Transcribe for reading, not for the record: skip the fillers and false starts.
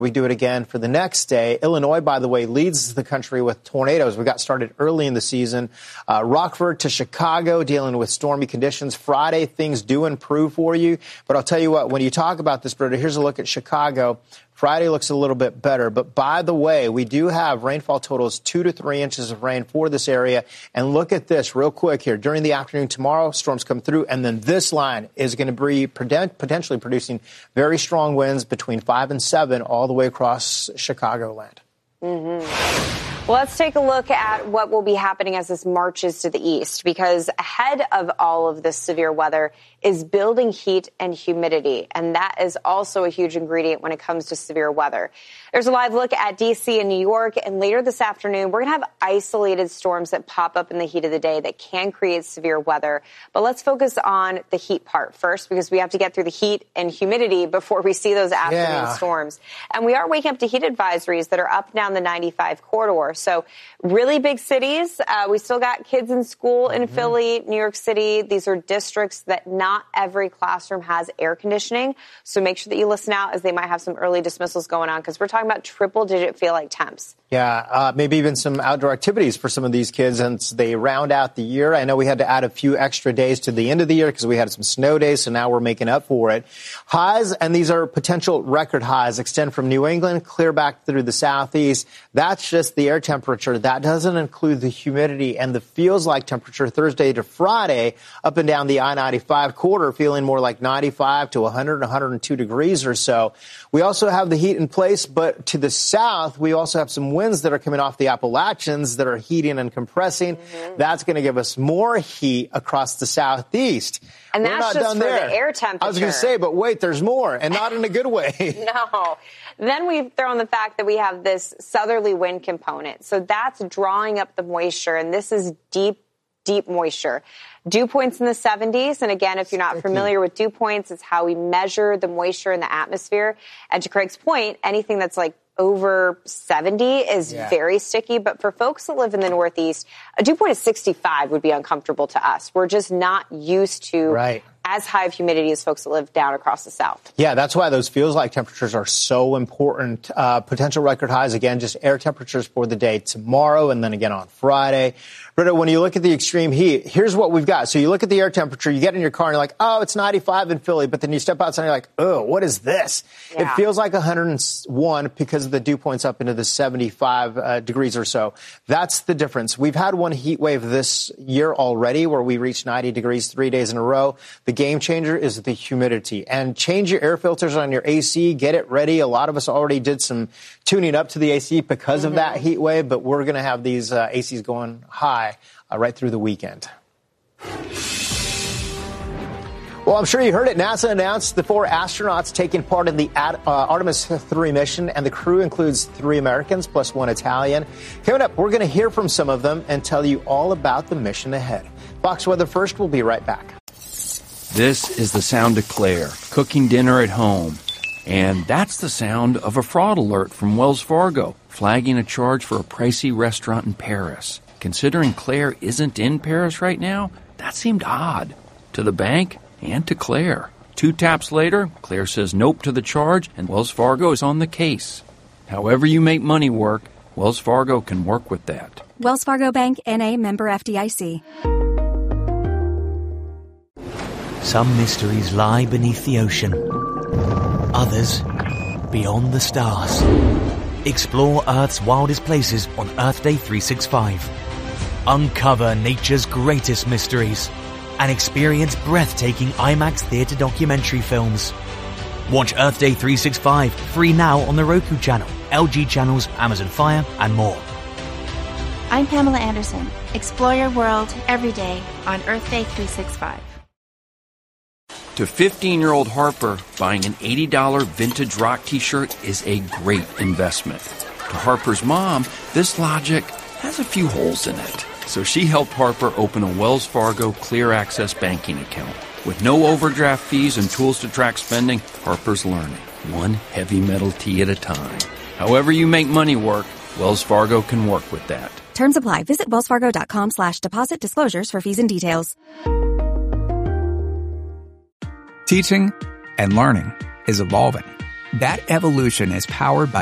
We do it again for the next day. Illinois, by the way, leads the country with tornadoes. We got started early in the season. Rockford to Chicago, dealing with stormy conditions. Friday, things do improve for you. But I'll tell you what, when you talk about this, Britta, here's a look at Chicago. Friday looks a little bit better. But by the way, we do have rainfall totals 2 to 3 inches of rain for this area. And look at this real quick here. During the afternoon tomorrow, storms come through. And then this line is going to be potentially producing very strong winds between 5 and 7 all the way across Chicagoland. Well, let's take a look at what will be happening as this marches to the east, because ahead of all of this severe weather is building heat and humidity. And that is also a huge ingredient when it comes to severe weather. There's a live look at D.C. and New York. And later this afternoon, we're going to have isolated storms that pop up in the heat of the day that can create severe weather. But let's focus on the heat part first, because we have to get through the heat and humidity before we see those afternoon storms. And we are waking up to heat advisories that are up down the 95 corridor. So really big cities. We still got kids in school in Philly, New York City. These are districts that not every classroom has air conditioning. So make sure that you listen out, as they might have some early dismissals going on, because we're talking about triple-digit feel-like temps. Yeah, maybe even some outdoor activities for some of these kids as they round out the year. I know we had to add a few extra days to the end of the year because we had some snow days, so now we're making up for it. Highs, and these are potential record highs, extend from New England clear back through the southeast. That's just the air temperature. That doesn't include the humidity and the feels-like temperature Thursday to Friday up and down the I-95 corridor, feeling more like 95 to 100, 102 degrees or so. We also have the heat in place, but to the south, we also have some winds that are coming off the Appalachians that are heating and compressing. That's going to give us more heat across the southeast. And that's just for the air temperature. I was going to say, but wait, there's more, and not in a good way. No. Then we've thrown the fact that we have this southerly wind component. So that's drawing up the moisture, and this is deep moisture. Dew points in the 70s. And again, if you're not familiar with dew points, it's how we measure the moisture in the atmosphere. And to Craig's point, anything that's like over 70 is very sticky. But for folks that live in the Northeast, a dew point of 65 would be uncomfortable to us. We're just not used to as high of humidity as folks that live down across the South. Yeah, that's why those feels-like temperatures are so important. Potential record highs, again, just air temperatures for the day tomorrow and then again on Friday. Britta, when you look at the extreme heat, here's what we've got. So you look at the air temperature, you get in your car and you're like, oh, it's 95 in Philly. But then you step outside and you're like, oh, what is this? Yeah. It feels like 101 because of the dew points up into the 75 degrees or so. That's the difference. We've had one heat wave this year already where we reached 90 degrees 3 days in a row. The game changer is the humidity. And change your air filters on your AC. Get it ready. A lot of us already did some tuning up to the AC because of that heat wave. But we're going to have these ACs going high right through the weekend. Well, I'm sure you heard it. NASA announced the 4 astronauts taking part in the Artemis 3 mission, and the crew includes 3 Americans plus 1 Italian. Coming up, we're going to hear from some of them and tell you all about the mission ahead. Fox Weather First, we'll be right back. This is the sound of Claire cooking dinner at home. And that's the sound of a fraud alert from Wells Fargo, flagging a charge for a pricey restaurant in Paris. Considering Claire isn't in Paris right now, that seemed odd to the bank and to Claire. 2 taps later, Claire says nope to the charge, and Wells Fargo is on the case. However you make money work, Wells Fargo can work with that. Wells Fargo Bank, N.A., member FDIC. Some mysteries lie beneath the ocean. Others, beyond the stars. Explore Earth's wildest places on Earth Day 365. Uncover nature's greatest mysteries and experience breathtaking IMAX theater documentary films. Watch Earth Day 365 free now on the Roku channel, LG channels, Amazon Fire, and more. I'm Pamela Anderson. Explore your world every day on Earth Day 365. To 15-year-old Harper, buying an $80 vintage rock t-shirt is a great investment. To Harper's mom, this logic has a few holes in it. So she helped Harper open a Wells Fargo Clear Access banking account. With no overdraft fees and tools to track spending, Harper's learning, one heavy metal tee at a time. However you make money work, Wells Fargo can work with that. Terms apply. Visit wellsfargo.com/deposit disclosures for fees and details. Teaching and learning is evolving. That evolution is powered by